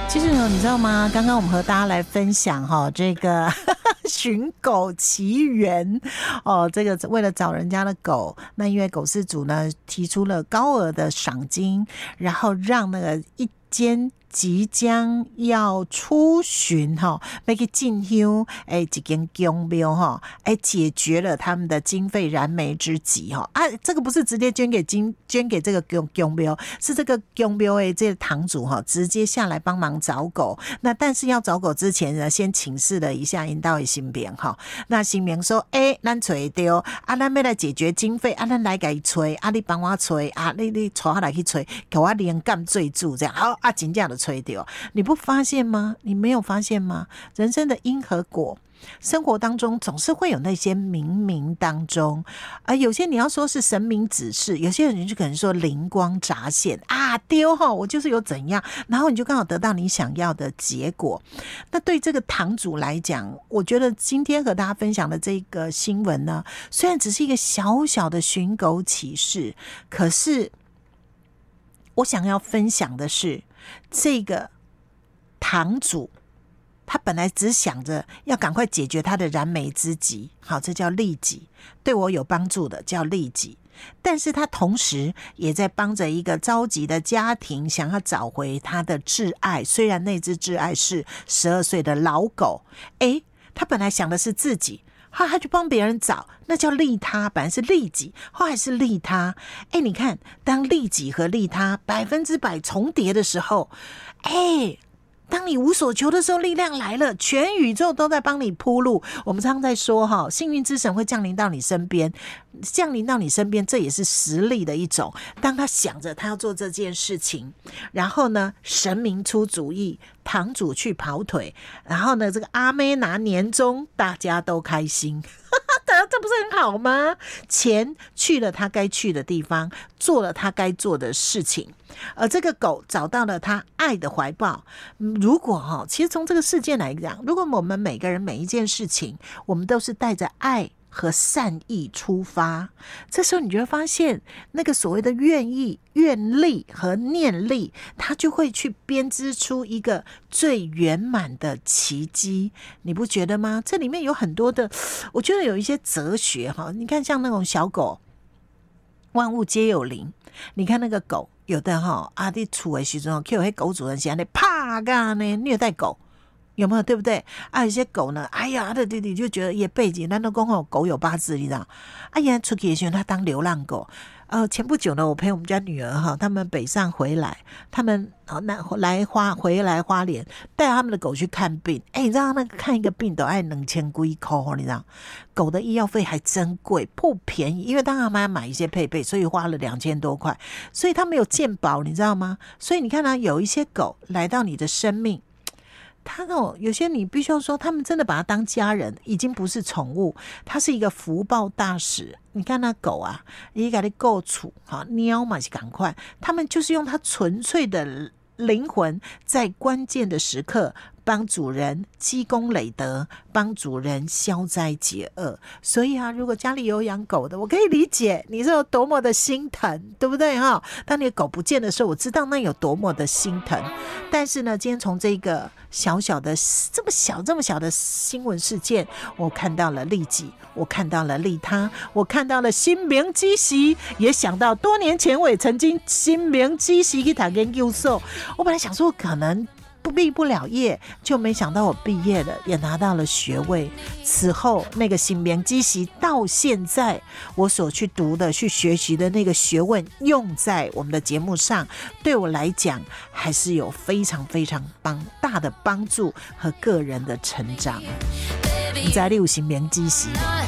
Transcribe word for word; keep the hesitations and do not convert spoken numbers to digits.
其实呢，你知道吗？刚刚我们和大家来分享哈，这个寻狗奇缘哦，这个为了找人家的狗，那因为狗饲主呢提出了高额的赏金，然后让那个一间即将要出巡哈，要去进香哎，一间宫庙哈，哎，解决了他们的经费燃眉之急哈啊，这个不是直接捐给金捐给这个宫宫庙，是这个宫庙哎，这个堂主哈，直接下来帮忙找狗。那但是要找狗之前呢，先请示了一下引导的新编哈。那新编说，哎，咱找到啊，咱要来解决经费啊，咱来给他吹啊，你帮我吹啊，你你带我来去吹，给我连干最住这样好啊，真正的吹掉，你不发现吗？你没有发现吗？人生的因和果，生活当中总是会有那些冥冥当中，而、呃、有些你要说是神明指示，有些人就可能说灵光乍现啊，丢哈，我就是有怎样，然后你就刚好得到你想要的结果。那对这个堂主来讲，我觉得今天和大家分享的这个新闻呢，虽然只是一个小小的寻狗启事，可是我想要分享的是，这个堂主他本来只想着要赶快解决他的燃眉之急，好，这叫利己，对我有帮助的叫利己，但是他同时也在帮着一个着急的家庭想要找回他的挚爱，虽然那只挚爱是十二岁的老狗，诶，他本来想的是自己，后来他去帮别人找，那叫利他，本来是利己，后来是利他。哎，你看，当利己和利他百分之百重叠的时候，哎，当你无所求的时候，力量来了，全宇宙都在帮你铺路。我们常常在说哈，幸运之神会降临到你身边，降临到你身边，这也是实力的一种。当他想着他要做这件事情，然后呢，神明出主意，堂主去跑腿，然后呢，这个阿妹拿年终，大家都开心。这不是很好吗？钱去了他该去的地方，做了他该做的事情，而这个狗找到了他爱的怀抱。如果哈，其实从这个事件来讲，如果我们每个人每一件事情，我们都是带着爱和善意出发，这时候你就会发现，那个所谓的愿意、愿力和念力，它就会去编织出一个最圆满的奇迹，你不觉得吗？这里面有很多的，我觉得有一些哲学哈。你看，像那种小狗，万物皆有灵。你看那个狗，有的哈，啊，你厝的时候，去有些狗主人是安尼啪干呢虐待狗。有没有对不对啊？有些狗呢，哎呀，对对对，就觉得也背景，难道讲哦，狗有八字，你知道？哎呀，出去的时候，它当流浪狗。呃，前不久呢，我陪我们家女儿哈，他们北上回来，他们哦来来花回来花莲，带他们的狗去看病。哎，你知道那个看一个病都要两千几块，你知道？狗的医药费还真贵，不便宜，因为当他们要买一些配备，所以花了两千多块，所以他没有健保，你知道吗？所以你看呢、啊，有一些狗来到你的生命。他哦，有些你必须要说，他们真的把它当家人，已经不是宠物，它是一个福报大使。你看那狗啊，你给它够处好，喵嘛是赶快，他们就是用它纯粹的灵魂，在关键的时刻帮主人积功累德，帮主人消灾解厄。所以啊，如果家里有养狗的，我可以理解你是有多么的心疼，对不对哈？当你的狗不见的时候，我知道那有多么的心疼。但是呢，今天从这个小小的这么小这么小的新闻事件，我看到了利己，我看到了利他，我看到了心明积习，也想到多年前我也曾经心明积习去谈研究所。我本来想说可能不毕不了业，就没想到我毕业了，也拿到了学位。此后那个心明积习到现在我所去读的去学习的那个学问，用在我们的节目上，对我来讲还是有非常非常帮大的帮助和个人的成长。你知道你有心明积习吗？